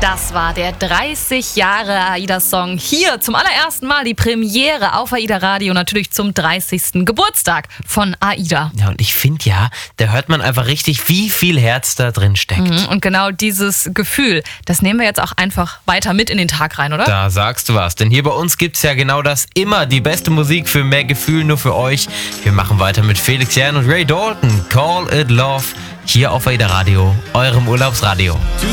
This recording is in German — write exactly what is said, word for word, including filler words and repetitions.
Das war der dreißig Jahre AIDA-Song. Hier zum allerersten Mal die Premiere auf AIDA Radio, natürlich zum dreißigsten Geburtstag von AIDA. Ja, und ich finde ja, da hört man einfach richtig, wie viel Herz da drin steckt. Mhm, und genau dieses Gefühl, das nehmen wir jetzt auch einfach weiter mit in den Tag rein, oder? Da sagst du was, denn hier bei uns gibt's ja genau das, immer die beste Musik für mehr Gefühl, nur für euch. Wir machen weiter mit Felix Jähn und Ray Dalton, Call It Love, hier auf AIDA Radio, eurem Urlaubsradio.